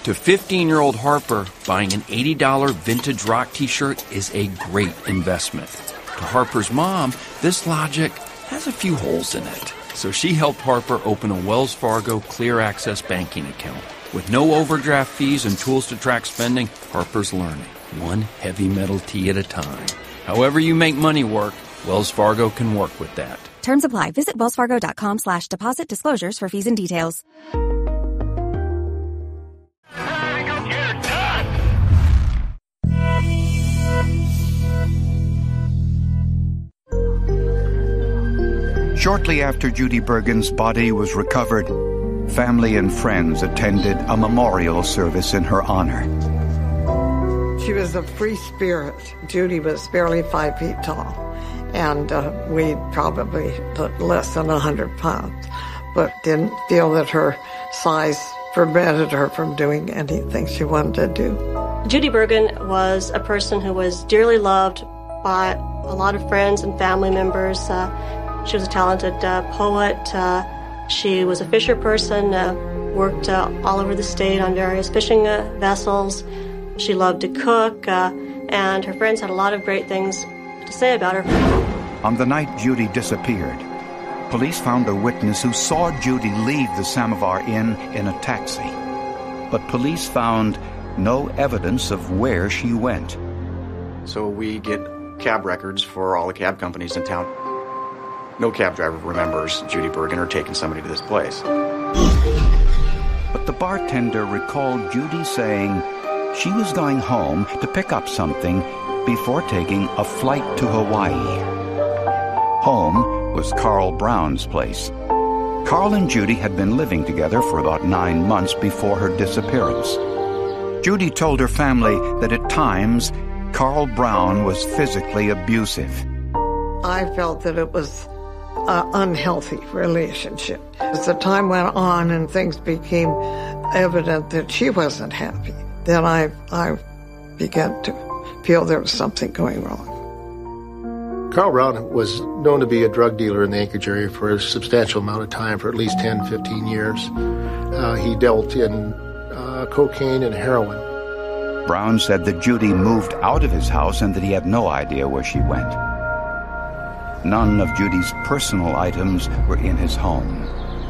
To 15-year-old Harper, buying an $80 vintage rock t-shirt is a great investment. To Harper's mom, this logic has a few holes in it. So she helped Harper open a Wells Fargo Clear Access banking account. With no overdraft fees and tools to track spending, Harper's learning, one heavy metal tea at a time. However you make money work, Wells Fargo can work with that. Terms apply. Visit wellsfargo.com/deposit disclosures for fees and details. Shortly after Judy Bergen's body was recovered, family and friends attended a memorial service in her honor. She was a free spirit. Judy was barely 5 feet tall, and weighed probably less than 100 pounds, but didn't feel that her size prevented her from doing anything she wanted to do. Judy Bergen was a person who was dearly loved by a lot of friends and family members. She was a talented poet. She was a fisher person, worked all over the state on various fishing vessels. She loved to cook, and her friends had a lot of great things to say about her. On the night Judy disappeared, police found a witness who saw Judy leave the Samovar Inn in a taxi. But police found no evidence of where she went. So we get cab records for all the cab companies in town. No cab driver remembers Judy Bergen or taking somebody to this place. But the bartender recalled Judy saying she was going home to pick up something before taking a flight to Hawaii. Home was Carl Brown's place. Carl and Judy had been living together for about 9 months before her disappearance. Judy told her family that at times Carl Brown was physically abusive. I felt that it was an unhealthy relationship. As the time went on and things became evident that she wasn't happy, then I began to feel there was something going wrong. Carl Brown was known to be a drug dealer in the Anchorage area for a substantial amount of time, for at least 10, 15 years. He dealt in cocaine and heroin. Brown said that Judy moved out of his house and that he had no idea where she went. None of Judy's personal items were in his home.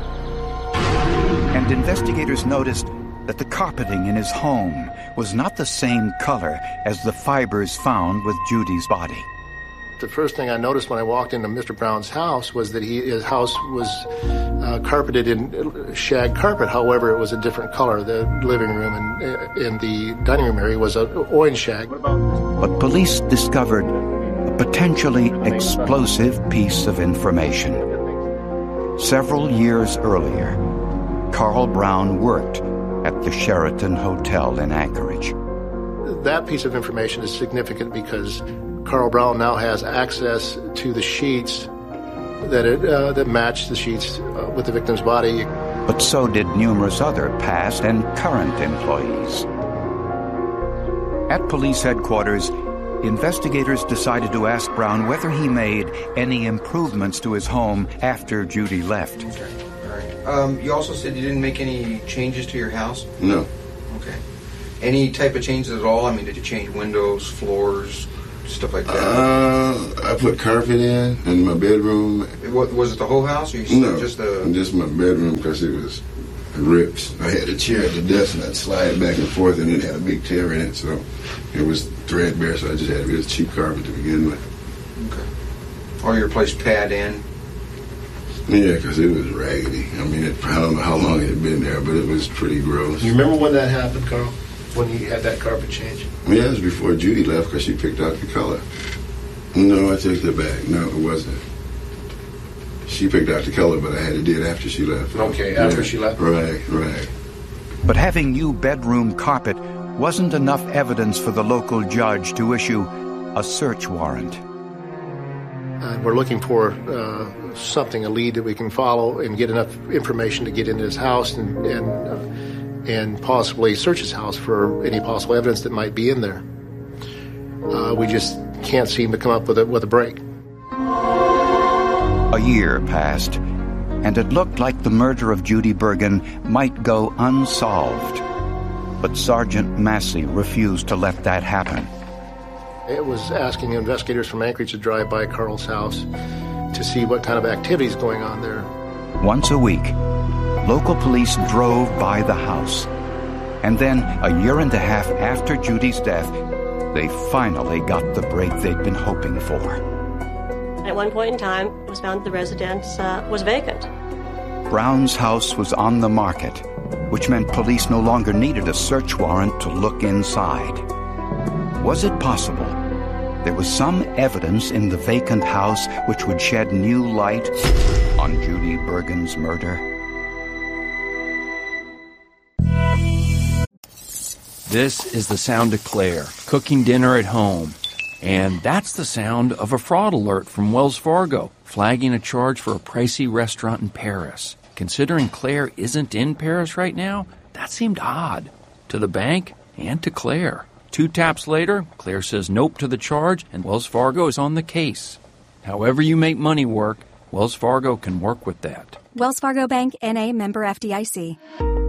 And investigators noticed that the carpeting in his home was not the same color as the fibers found with Judy's body. The first thing I noticed when I walked into Mr. Brown's house was that his house was carpeted in shag carpet. However, it was a different color. The living room and in the dining room area was an orange shag. But police discovered a potentially explosive piece of information. Several years earlier, Carl Brown worked at the Sheraton Hotel in Anchorage. That piece of information is significant because Carl Brown now has access to the sheets that match the sheets with the victim's body. But so did numerous other past and current employees. At police headquarters, investigators decided to ask Brown whether he made any improvements to his home after Judy left. Okay. All right. You also said you didn't make any changes to your house? No. Okay. Any type of changes at all? I mean, did you change windows, floors, stuff like that? I put carpet in my bedroom. What, was it the whole house, or No, just my bedroom, because it was rips. I had a chair at the desk and I'd slide it back and forth, and it had a big tear in it, so it was threadbare, so I just had a real cheap carpet to begin with. Okay. Or your place pad in? Yeah, because it was raggedy. I mean, I don't know how long it had been there, but it was pretty gross. You remember when that happened, Carl? When you had that carpet change? Yeah, it was before Judy left, because she picked out the color. No, I take that back. No, it wasn't. She picked out the color, but I had to do it after she left. Okay, after she left? Right. But having new bedroom carpet wasn't enough evidence for the local judge to issue a search warrant. We're looking for something, a lead that we can follow and get enough information to get into his house and possibly search his house for any possible evidence that might be in there. We just can't seem to come up with a break. A year passed, and it looked like the murder of Judy Bergen might go unsolved. But Sergeant Massey refused to let that happen. It was asking investigators from Anchorage to drive by Carl's house to see what kind of activities going on there. Once a week, local police drove by the house. And then, a year and a half after Judy's death, they finally got the break they'd been hoping for. At one point in time, it was found that the residence was vacant. Brown's house was on the market, which meant police no longer needed a search warrant to look inside. Was it possible there was some evidence in the vacant house which would shed new light on Judy Bergen's murder? This is the sound of Claire, cooking dinner at home. And that's the sound of a fraud alert from Wells Fargo, flagging a charge for a pricey restaurant in Paris. Considering Claire isn't in Paris right now, that seemed odd. To the bank and to Claire. 2 taps later, Claire says nope to the charge, and Wells Fargo is on the case. However you make money work, Wells Fargo can work with that. Wells Fargo Bank, N.A., member FDIC.